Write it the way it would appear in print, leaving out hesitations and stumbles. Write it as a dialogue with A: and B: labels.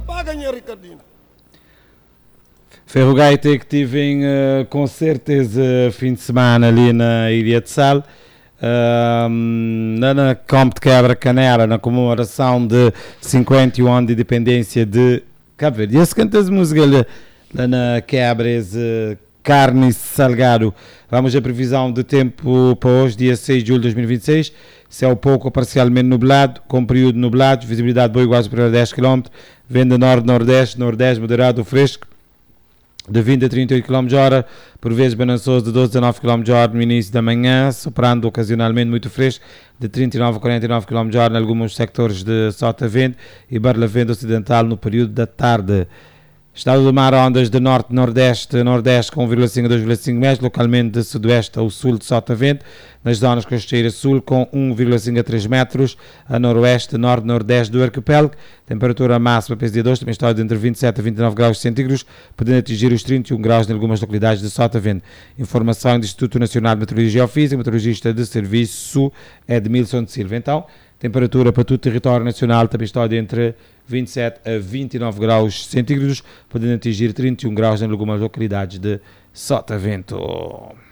A: para ganhar, Ricardinho.
B: Ferrogaita que tive em concertos fim de semana ali na Ilha de Sal, na Campo de Quebra-Canela, na comemoração de 51 anos de independência de Cabo Verde. E as cantas músicas lá na Quebras, Carne Salgado. Vamos à previsão de tempo para hoje, dia 6 de julho de 2026. Céu pouco parcialmente nublado, com período nublado, visibilidade boa igual superior a 10 km, vento norte-nordeste, nordeste moderado fresco, de 20 a 38 km/h, por vezes balançoso de 12 a 19 km/h no início da manhã, soprando ocasionalmente muito fresco, de 39 a 49 km/h em alguns sectores de sotavento e barlavento ocidental no período da tarde. Estado do mar, ondas de norte-nordeste, nordeste com 1,5 a 2,5 metros, localmente de sudoeste ao sul de sotavento, nas zonas costeiras sul com 1,5 a 3 metros, a noroeste, norte-nordeste do arquipélago, temperatura máxima para esse dia 2, também está entre 27 a 29 graus centígrados, podendo atingir os 31 graus em algumas localidades de sotavento. Informação do Instituto Nacional de Meteorologia Física, meteorologista de serviço Edmilson de Silva. Então, temperatura para todo o território nacional também está entre 27 a 29 graus centígrados, podendo atingir 31 graus em algumas localidades de sotavento.